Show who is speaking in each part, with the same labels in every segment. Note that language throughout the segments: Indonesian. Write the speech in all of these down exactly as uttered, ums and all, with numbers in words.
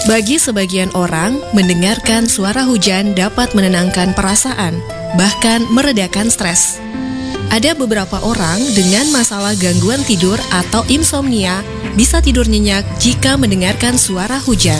Speaker 1: Bagi sebagian orang, mendengarkan suara hujan dapat menenangkan perasaan, bahkan meredakan stres. Ada beberapa orang dengan masalah gangguan tidur atau insomnia bisa tidur nyenyak jika mendengarkan suara hujan.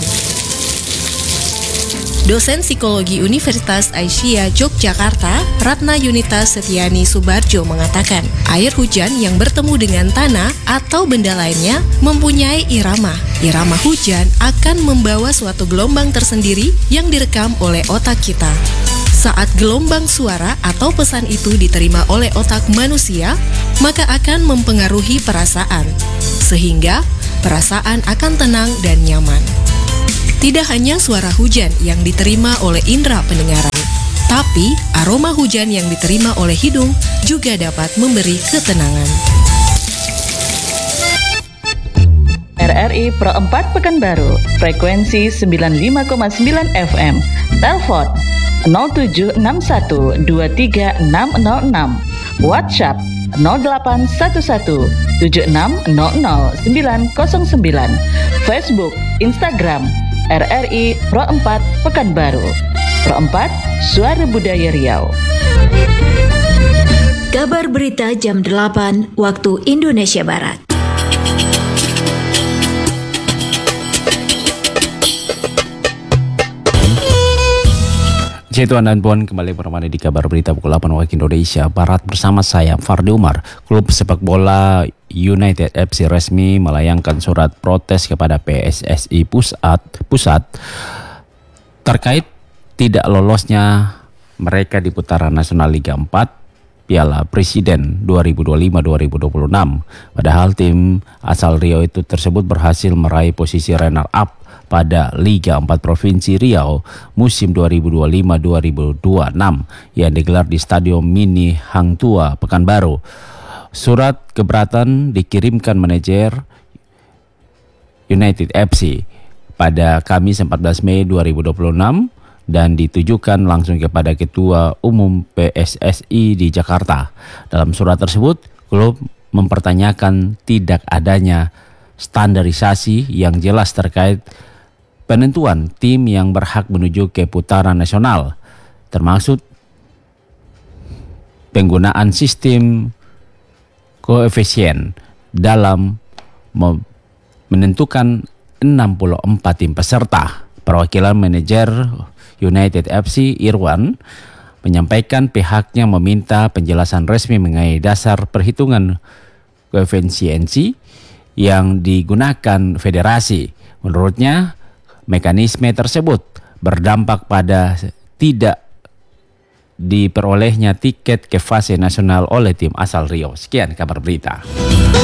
Speaker 1: Dosen Psikologi Universitas Aisyah Yogyakarta, Ratna Yunita Setiani Subarjo mengatakan, air hujan yang bertemu dengan tanah atau benda lainnya mempunyai irama. Irama hujan akan membawa suatu gelombang tersendiri yang direkam oleh otak kita. Saat gelombang suara atau pesan itu diterima oleh otak manusia, maka akan mempengaruhi perasaan, sehingga perasaan akan tenang dan nyaman. Tidak hanya suara hujan yang diterima oleh indera pendengaran, tapi aroma hujan yang diterima oleh hidung juga dapat memberi ketenangan.
Speaker 2: R R I Pro empat Pekanbaru, frekuensi sembilan puluh lima koma sembilan F M, telepon nol tujuh enam satu dua tiga enam nol enam, WhatsApp nol delapan satu satu tujuh enam nol nol sembilan nol sembilan, Facebook, Instagram, R R I Pro empat Pekanbaru. Pro empat, Suara Budaya Riau.
Speaker 3: Kabar berita jam delapan waktu Indonesia Barat.
Speaker 4: Jadi Tuan dan Puan, kembali bersama di Kabar Berita pukul delapan waktu Indonesia Barat bersama saya Fardi Umar. Klub sepak bola United F C resmi melayangkan surat protes kepada P S S I pusat, pusat terkait tidak lolosnya mereka di putaran nasional Liga empat Piala Presiden dua ribu dua puluh lima dua ribu dua puluh enam. Padahal tim asal Riau itu tersebut berhasil meraih posisi runner up pada Liga empat Provinsi Riau musim dua ribu dua puluh lima dua ribu dua puluh enam yang digelar di Stadion Mini Hang Tua, Pekanbaru. Surat keberatan dikirimkan manajer United F C pada Kamis empat belas Mei dua ribu dua puluh enam dan ditujukan langsung kepada Ketua Umum P S S I di Jakarta. Dalam surat tersebut, klub mempertanyakan tidak adanya standarisasi yang jelas terkait penentuan tim yang berhak menuju ke putaran nasional, termasuk penggunaan sistem koefisien dalam menentukan enam puluh empat tim peserta. Perwakilan manajer United F C Irwan menyampaikan pihaknya meminta penjelasan resmi mengenai dasar perhitungan koefisiensi yang digunakan federasi. Menurutnya, mekanisme tersebut berdampak pada tidak diperolehnya tiket ke fase nasional oleh tim asal Riau. Sekian kabar berita.